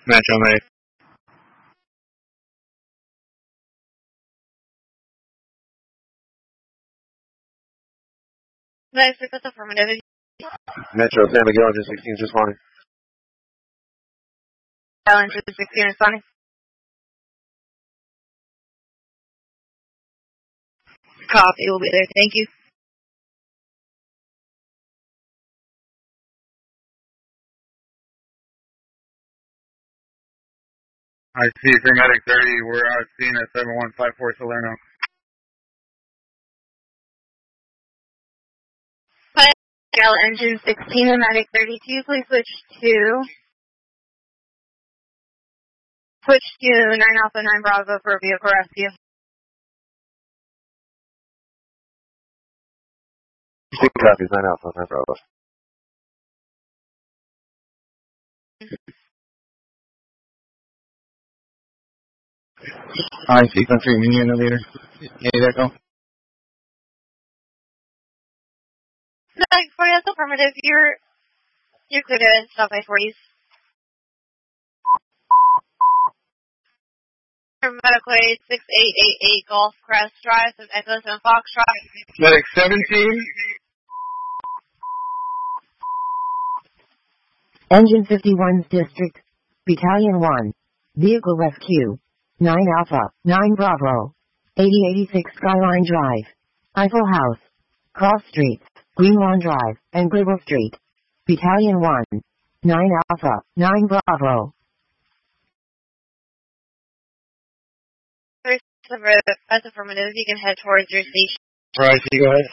Metro May. Nice, that's affirmative. Metro, San Miguel, engine 16, just responding. Engine 16 responding. Copy, we'll be there. Thank you. I see Medic 30, we're seeing at 7154 Salerno. Engine 16 and Medic 32, please switch to 9 Alpha 9 Bravo for vehicle rescue. Copies, 9 Alpha, 9 Bravo. I see country unit leader. 8 Echo. Medic 40, that's affirmative. You're clear to stop by 40s. Medical aid 6888 Golf Crest Drive, some Echo 7 Foxtrot. Medic 17. Engine 51's District, Battalion 1, Vehicle Rescue, 9 Alpha, 9 Bravo, 8086 Skyline Drive, Eiffel House, Cross Streets, Green Lawn Drive, and Gribble Street. Battalion 1, 9 Alpha, 9 Bravo. That's affirmative. You can head towards your station. Right, go ahead.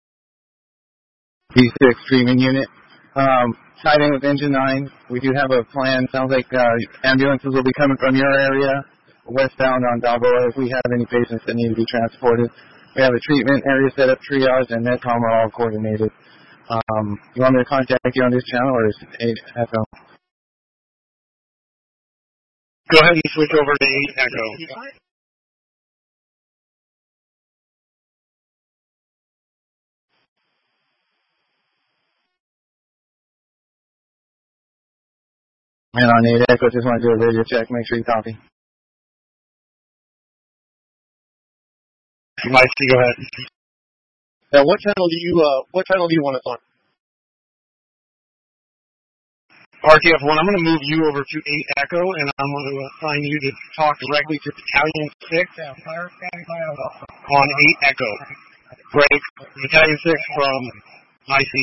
B6 treatment unit. Tied in with engine 9. We do have a plan. Sounds like ambulances will be coming from your area, westbound on Balboa, if we have any patients that need to be transported. We have a treatment area set up, triage, and NetCom are all coordinated. You want me to contact you on this channel, or is it 8 Echo? Go ahead and switch over to 8 Echo. And on 8 Echo, just want to do a radio check, make sure you copy. Mike, go ahead. Now, what channel do you want us on? RTF1, I'm going to move you over to 8 Echo, and I'm going to assign you to talk directly to Battalion 6 on 8 Echo. Break, Battalion 6 from IC.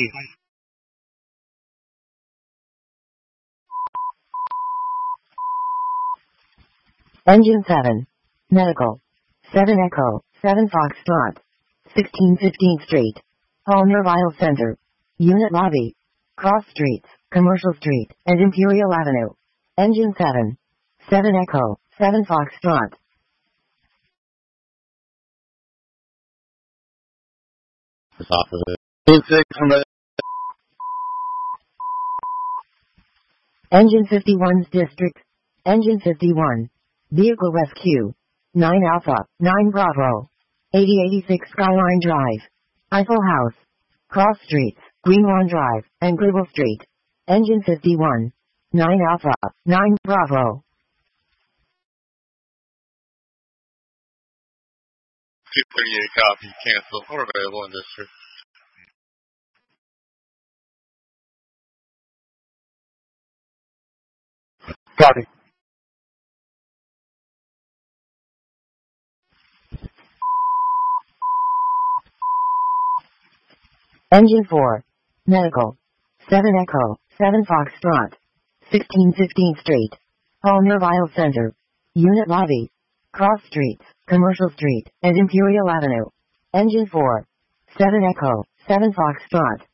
Engine 7, Medical, 7 Echo, 7 Foxtrot, 1615th Street, Palmer Vital Center, Unit Lobby, Cross Streets, Commercial Street, and Imperial Avenue. Engine 7, 7 Echo, 7 Foxtrot. It's off of it. Engine 51's District, Engine 51, Vehicle Rescue, 9 Alpha, 9 Bravo, 8086 Skyline Drive, Eiffel House, Cross Streets, Green Lawn Drive, and Gribble Street. Engine 51, 9 Alpha, 9 Bravo. 238 copy, cancel, or available in district. Copy. Engine 4, Medical, 7 Echo, 7 Foxtrot, 1615th Street, Palmer Vital Center, Unit Lobby, Cross Streets, Commercial Street, and Imperial Avenue. Engine 4, 7 Echo, 7 Foxtrot.